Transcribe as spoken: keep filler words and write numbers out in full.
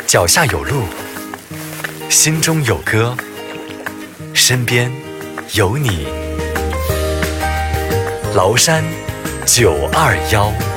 脚下有路，心中有歌，身边有你。崂山九二幺。